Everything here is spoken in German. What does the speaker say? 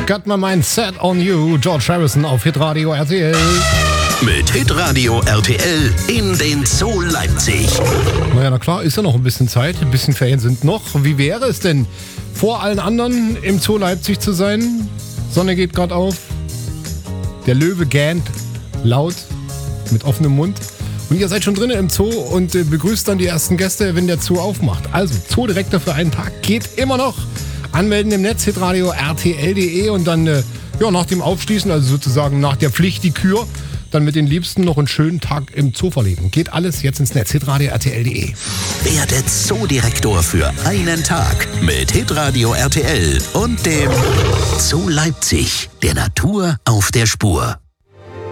Got my mind set on you, George Harrison auf Hitradio RTL. Mit Hitradio RTL in den Zoo Leipzig. Naja, na klar, ist ja noch ein bisschen Zeit, ein bisschen Ferien sind noch. Wie wäre es denn, vor allen anderen im Zoo Leipzig zu sein? Sonne geht gerade auf, der Löwe gähnt laut mit offenem Mund. Und ihr seid schon drinnen im Zoo und begrüßt dann die ersten Gäste, wenn der Zoo aufmacht. Also, Zoodirektor für einen Tag geht immer noch. Anmelden im Netz, hitradio rtl.de und dann nach dem Aufschließen, also sozusagen nach der Pflicht die Kür, dann mit den Liebsten noch einen schönen Tag im Zoo verleben. Geht alles jetzt ins Netz, hitradio rtl.de. Werde Zoodirektor für einen Tag mit Hitradio RTL und dem Zoo Leipzig, der Natur auf der Spur.